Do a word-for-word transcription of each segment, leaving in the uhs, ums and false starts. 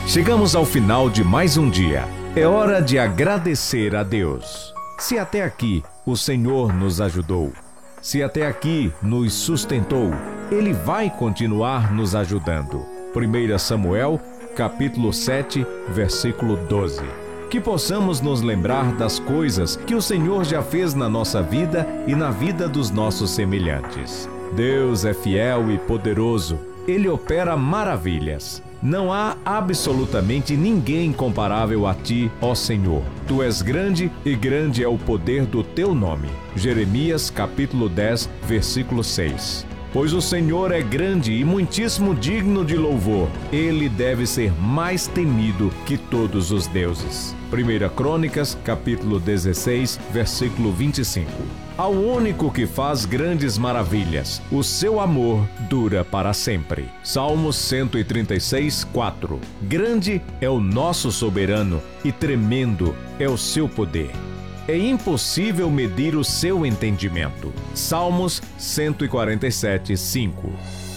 Chegamos ao final de mais um dia. É hora de agradecer a Deus. Se até aqui o Senhor nos ajudou, se até aqui nos sustentou, Ele vai continuar nos ajudando. primeiro Samuel, capítulo sete, versículo doze. Que possamos nos lembrar das coisas que o Senhor já fez na nossa vida e na vida dos nossos semelhantes. Deus é fiel e poderoso. Ele opera maravilhas. Não há absolutamente ninguém comparável a ti, ó Senhor. Tu és grande e grande é o poder do teu nome. Jeremias, capítulo dez, versículo seis. Pois o Senhor é grande e muitíssimo digno de louvor. Ele deve ser mais temido que todos os deuses. primeira Crônicas, capítulo dezesseis, versículo vinte e cinco. Ao único que faz grandes maravilhas, o seu amor dura para sempre. Salmos cento e trinta e seis, quatro. Grande é o nosso soberano e tremendo é o seu poder. É impossível medir o seu entendimento. Salmos cento e quarenta e sete, cinco.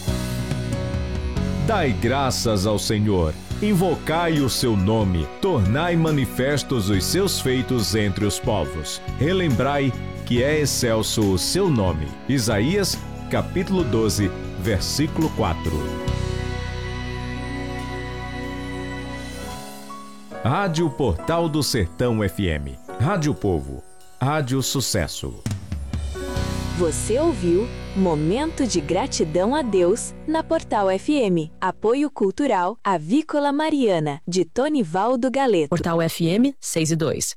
Dai graças ao Senhor, invocai o seu nome, tornai manifestos os seus feitos entre os povos. Relembrai que é excelso o seu nome. Isaías, capítulo doze, versículo quatro. Rádio Portal do Sertão F M. Rádio Povo. Rádio Sucesso. Você ouviu Momento de Gratidão a Deus na Portal F M. Apoio Cultural Avícola Mariana, de Tonivaldo Galeto. Portal F M seis e dois.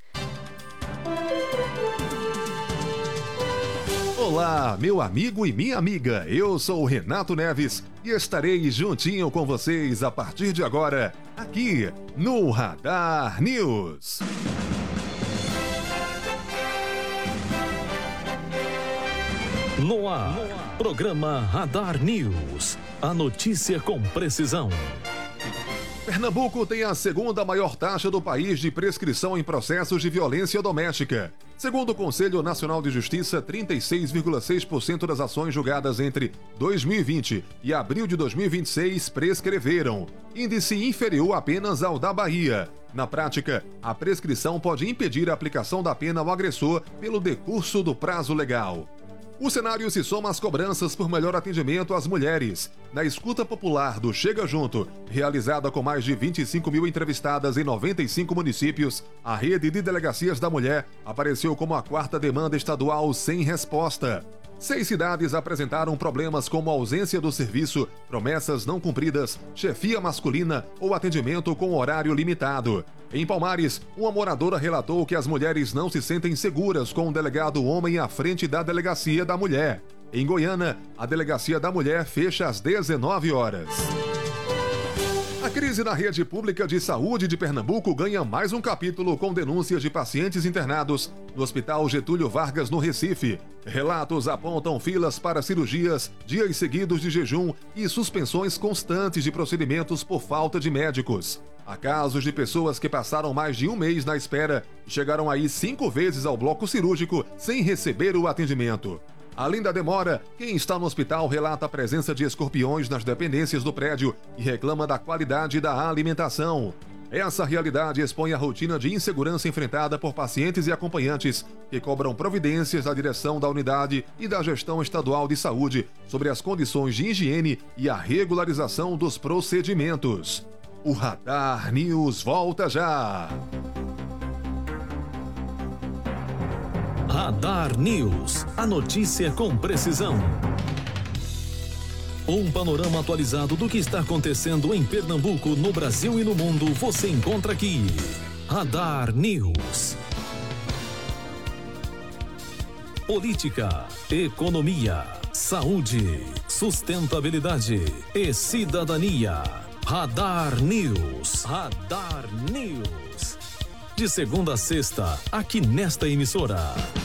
Olá, meu amigo e minha amiga. Eu sou o Renato Neves e estarei juntinho com vocês a partir de agora, aqui no Radar News. No ar, programa Radar News. A notícia com precisão. Pernambuco tem a segunda maior taxa do país de prescrição em processos de violência doméstica. Segundo o Conselho Nacional de Justiça, trinta e seis vírgula seis por cento das ações julgadas entre dois mil e vinte e abril de dois mil e vinte e seis prescreveram, índice inferior apenas ao da Bahia. Na prática, a prescrição pode impedir a aplicação da pena ao agressor pelo decurso do prazo legal. O cenário se soma às cobranças por melhor atendimento às mulheres. Na escuta popular do Chega Junto, realizada com mais de vinte e cinco mil entrevistadas em noventa e cinco municípios, a rede de delegacias da mulher apareceu como a quarta demanda estadual sem resposta. Seis cidades apresentaram problemas como ausência do serviço, promessas não cumpridas, chefia masculina ou atendimento com horário limitado. Em Palmares, uma moradora relatou que as mulheres não se sentem seguras com o delegado homem à frente da delegacia da mulher. Em Goiânia, a delegacia da mulher fecha às dezenove horas. A crise na rede pública de saúde de Pernambuco ganha mais um capítulo com denúncias de pacientes internados no Hospital Getúlio Vargas, no Recife. Relatos apontam filas para cirurgias, dias seguidos de jejum e suspensões constantes de procedimentos por falta de médicos. Há casos de pessoas que passaram mais de um mês na espera e chegaram aí cinco vezes ao bloco cirúrgico sem receber o atendimento. Além da demora, quem está no hospital relata a presença de escorpiões nas dependências do prédio e reclama da qualidade da alimentação. Essa realidade expõe a rotina de insegurança enfrentada por pacientes e acompanhantes que cobram providências da direção da unidade e da gestão estadual de saúde sobre as condições de higiene e a regularização dos procedimentos. O Radar News volta já! Radar News. A notícia com precisão. Um panorama atualizado do que está acontecendo em Pernambuco, no Brasil e no mundo, você encontra aqui. Radar News. Política, economia, saúde, sustentabilidade e cidadania. Radar News. Radar News. De segunda a sexta, aqui nesta emissora.